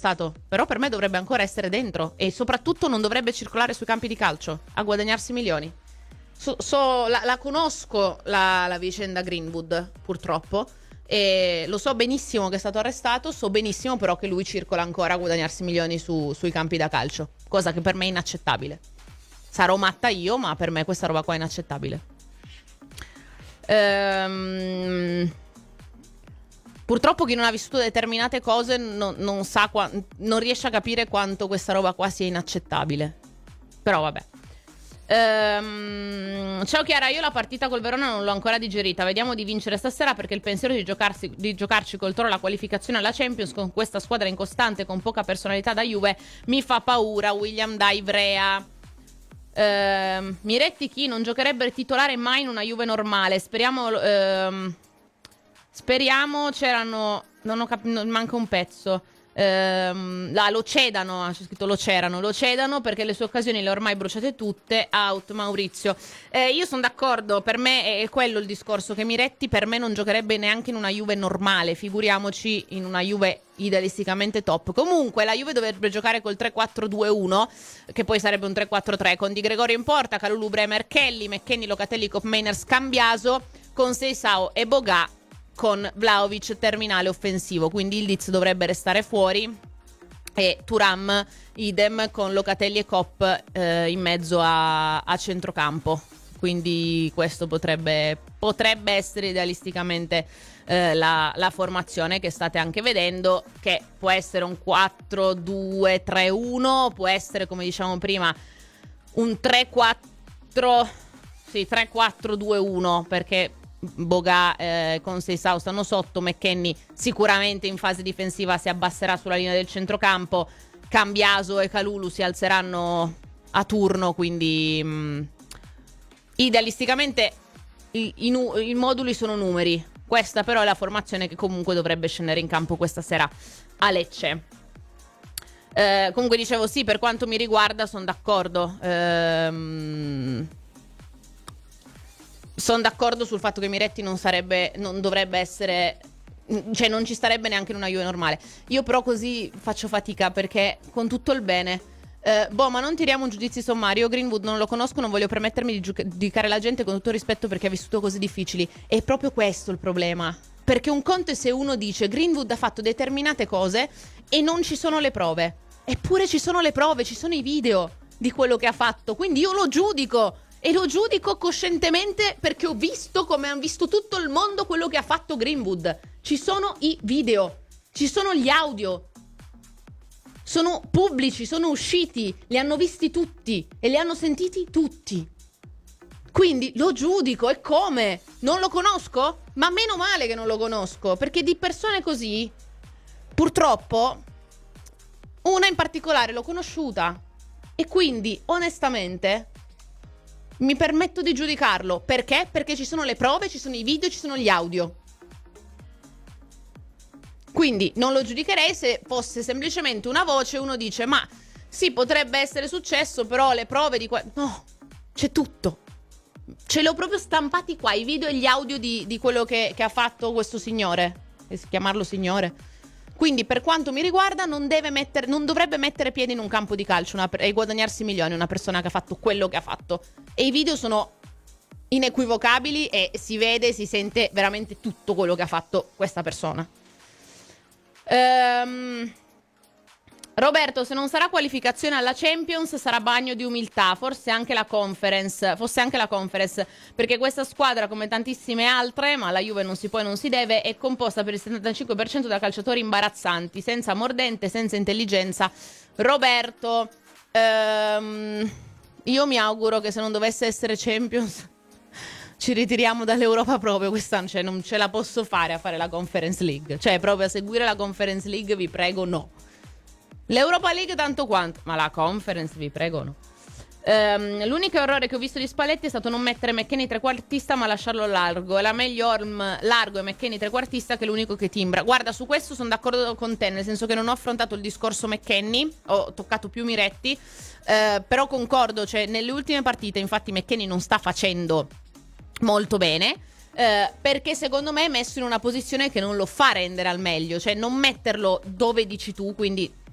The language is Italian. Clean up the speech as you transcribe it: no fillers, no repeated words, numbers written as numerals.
arrestato, però per me dovrebbe ancora essere dentro e soprattutto non dovrebbe circolare sui campi di calcio a guadagnarsi milioni. La conosco la vicenda Greenwood, purtroppo, e lo so benissimo che è stato arrestato, so benissimo però che lui circola ancora a guadagnarsi milioni sui campi da calcio, cosa che per me è inaccettabile. Sarò matta io, ma per me questa roba qua è inaccettabile. Purtroppo chi non ha vissuto determinate cose non sa non riesce a capire quanto questa roba qua sia inaccettabile. Però vabbè. Ciao Chiara, io la partita col Verona non l'ho ancora digerita. Vediamo di vincere stasera, perché il pensiero di giocarci col Toro la qualificazione alla Champions con questa squadra incostante, con poca personalità da Juve, mi fa paura. William da Ivrea. Miretti chi non giocherebbe titolare mai in una Juve normale. Speriamo c'erano, non ho capito, manca un pezzo. Lo cedano, c'è scritto lo cedano perché le sue occasioni le ha ormai bruciate tutte. Out Maurizio. Io sono d'accordo, per me è quello il discorso, che Miretti per me non giocherebbe neanche in una Juve normale, figuriamoci in una Juve idealisticamente top. Comunque la Juve dovrebbe giocare col 3-4-2-1, che poi sarebbe un 3-4-3, con Di Gregorio in porta, Kalulu, Bremer, Kelly, McKennie, Locatelli, Koopmeiners, Cambiaso, con Seisao e Boga, con Vlahovic terminale offensivo. Quindi Ildiz dovrebbe restare fuori e Thuram idem, con Locatelli e Kopp in mezzo a centrocampo. Quindi questo potrebbe essere idealisticamente la formazione che state anche vedendo, che può essere un 4-2-3-1, può essere, come diciamo prima, un 3-4-2-1, perché Boga con Seisao stanno sotto. McKennie sicuramente in fase difensiva si abbasserà sulla linea del centrocampo. Cambiaso e Kalulu si alzeranno a turno, quindi idealisticamente i moduli sono numeri. Questa però è la formazione che comunque dovrebbe scendere in campo questa sera a Lecce. Comunque dicevo, sì, per quanto mi riguarda sono d'accordo. Sono d'accordo sul fatto che Miretti non dovrebbe essere, cioè non ci starebbe neanche in una Juve normale. Io però così faccio fatica, perché con tutto il bene, ma non tiriamo un giudizio sommario. Greenwood non lo conosco, non voglio permettermi di giudicare la gente, con tutto il rispetto, perché ha vissuto cose difficili. È proprio questo il problema, perché un conto è se uno dice Greenwood ha fatto determinate cose e non ci sono le prove. Eppure ci sono le prove, ci sono i video di quello che ha fatto, quindi io lo giudico. E lo giudico coscientemente, perché ho visto, come hanno visto tutto il mondo, quello che ha fatto Greenwood. Ci sono i video, ci sono gli audio, sono pubblici, sono usciti, li hanno visti tutti e li hanno sentiti tutti. Quindi lo giudico. E come? Non lo conosco? Ma meno male che non lo conosco, perché di persone così, purtroppo, una in particolare l'ho conosciuta. E quindi, onestamente, mi permetto di giudicarlo. Perché? Perché ci sono le prove, ci sono i video, ci sono gli audio. Quindi non lo giudicherei se fosse semplicemente una voce. Uno dice, ma sì, potrebbe essere successo, però le prove di no, c'è tutto. Ce li ho proprio stampati qua, i video e gli audio di quello che ha fatto questo signore. Chiamarlo signore. Quindi per quanto mi riguarda non dovrebbe mettere piedi in un campo di calcio e guadagnarsi milioni una persona che ha fatto quello che ha fatto. E i video sono inequivocabili e si vede, si sente veramente tutto quello che ha fatto questa persona. Roberto, se non sarà qualificazione alla Champions sarà bagno di umiltà, forse anche la Conference, perché questa squadra, come tantissime altre, ma la Juve non si può e non si deve, è composta per il 75% da calciatori imbarazzanti, senza mordente, senza intelligenza. Roberto, io mi auguro che se non dovesse essere Champions ci ritiriamo dall'Europa proprio quest'anno, cioè non ce la posso fare a fare la Conference League, cioè proprio a seguire la Conference League, vi prego, no. L'Europa League tanto quanto, ma la Conference vi prego no. L'unico errore che ho visto di Spalletti è stato non mettere McKennie trequartista ma lasciarlo largo. Era meglio largo e McKennie trequartista che l'unico che timbra. Guarda, su questo sono d'accordo con te, nel senso che non ho affrontato il discorso McKennie, ho toccato più Miretti, però concordo, cioè nelle ultime partite infatti McKennie non sta facendo molto bene, perché secondo me è messo in una posizione che non lo fa rendere al meglio, cioè non metterlo dove dici tu, quindi